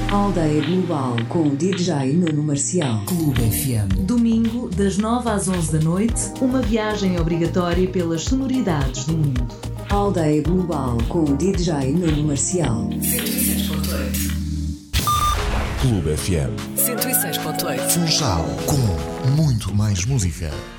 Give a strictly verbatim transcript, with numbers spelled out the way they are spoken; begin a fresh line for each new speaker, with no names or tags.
Aldeia Global com o D J Nuno Marcial.
Clube F M.
Domingo, das nove às onze da noite, uma viagem obrigatória pelas sonoridades do mundo.
Aldeia Global com o D J Nuno Marcial.
cento e seis ponto oito.
Clube F M.
cento e seis ponto oito.
Funchal com muito mais música.